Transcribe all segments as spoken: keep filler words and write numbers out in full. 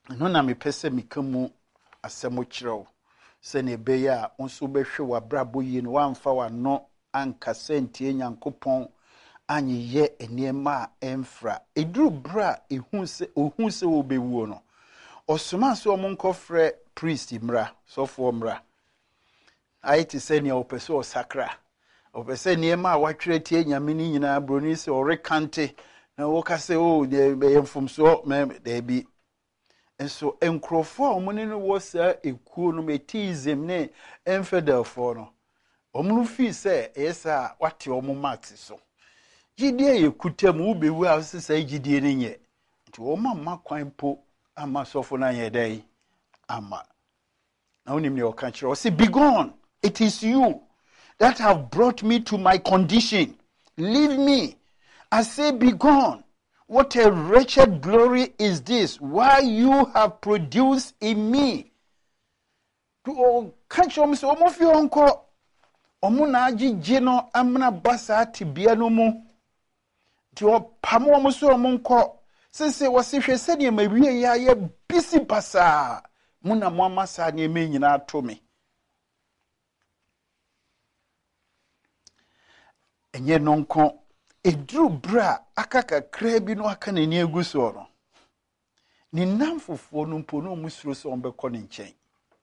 no na me pese me kamu asemo kyerɛw sɛ ne beya onso behwe wabrabo yi no wamfa wano anka sentie Nyankopɔn anyeye eniema emfra eduru bra ehun se ohun se obewuo no osoma so omonkofre priest mra sofo mra aiti se ne opese osakra opese niema watwere tie nyame ni nyina broni se orekante na woka se o de yemfumso me de bi enso enkrofo a omune no wo sa ekuo no metism ne infidel for no omunu fi se yesa wate omo max so gidie yekutam wo bewu a se sai gidie ne nye nti wo mamma kwan po ama sofo na ye dai ama na onim ne oka kire o se be gone, it is you that have brought me to my condition, leave me. I say be gone. What a wretched glory is this, why you have produced in me. To catch on so much your uncle. Omunaji jino amna basa tibia no mu. To pamo muso munko. Since was if you said you may be a busy basa. Muna mama sa ni me nyina to me. Enye nonko edru bra akaka krebi no aka na ni aguso no ni namfofo no mpo no musuro so ombekọ ne nchen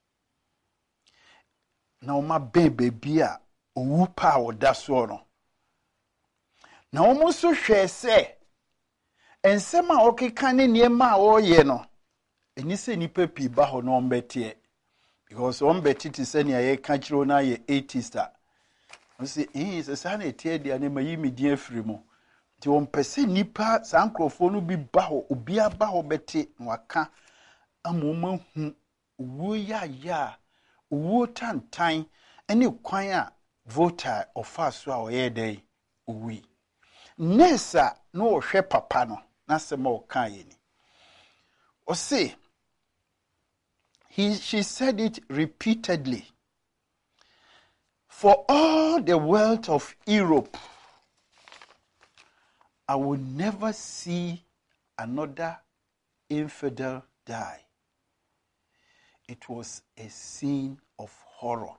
na oma bebe bia owu pa oda so no na omuso hwe se ensema okeka ne niema a oye no eni se nipa pi ba ho no ombete because ombete ti se ne ye ka kiro na ye eighties ta nsi eh se sa na etie dia ne mayi medin afiri mu ti won pese nipa sankrofo no bi ba ho obi aba ho bete waka amoma hu wo ya ya wo tantan ene kwan a voter ofa so a oye dai owi nesa no ohwe papa no na se ma okan ye ni o say he she said it repeatedly. For all the wealth of Europe, I will never see another infidel die. It was a scene of horror.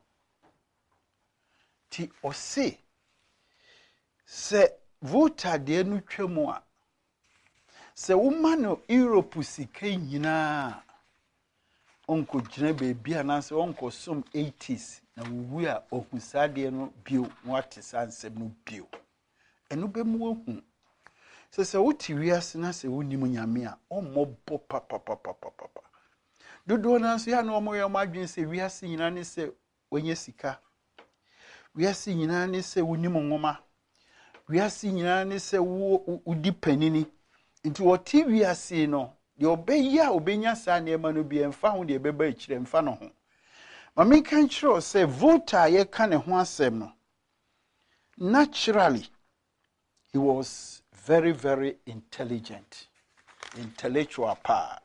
Ti ose se vota de nu twemu a se womano Europe sika nyina onko gyina beebi ananse onko som eighties na wuwu a ohusade no bio wate sansem no bio eno be mu ohu se se wuti wiase na se woni mu nyame a ommobbo papa papa papa dodo na so ya na omo ye madwen se wiase nyina ne se onye sika wiase nyina ne se woni mu ngoma wiase nyina ne se wo udi panini nti woti wiase no de obeya obenya sa na ema no bi emfa ho de beba ekire emfa no ho mama kan kiro say voter ye ka ne ho asem no naturally he was very very intelligent, intellectual power.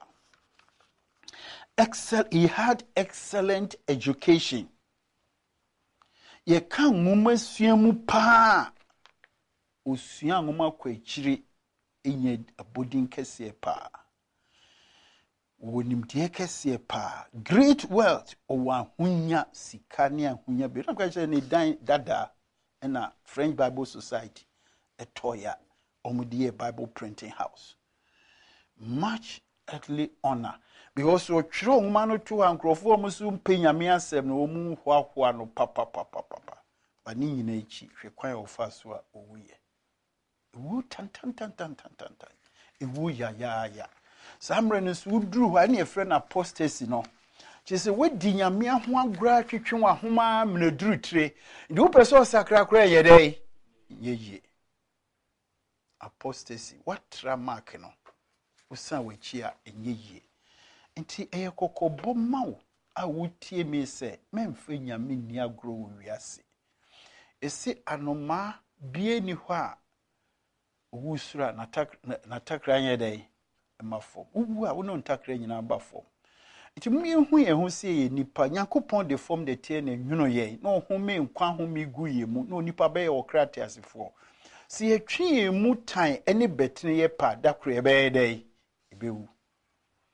Excel he had excellent education. Ye kan nguma suamu pa osua nguma kwa ekire enye abodin kese pa wonimtie kese pa great wealth owa hunya sikane ahunya be na kwache ne dan dada na French Bible Society etoya omudie Bible printing house much earthly honor because o twiro huma no to ankrofo omusu mpenyame asem na omu hwahwa no papa papa papa bani nyina echi hwekwan ofa so a owuye ewu tan tan tan tan tan tan ewu ya ya ya samre no so duru hwa na efre na apostasy no chese wedi nyame ho agura twetwe wa homa mnaduru tire ndi wo person sakra kra ye dai yeye apostasy what tramark no usa wechi a enyeye nti eye kokobo mawo a wotie me se memfa nyame ni agro wiase ese anoma bie ni hɔ a wusura natakra nye dai mafo uwu a wono ntakra nyina ba fo nti mu hu ye hu se ye nipa Nyankopɔn de form de tie na nwuno ye na ohome nkwa home gu ye mu na nipa be ye okrate asefo si ye twi mu tan ene betene ye pa dakro ye be dai ebewu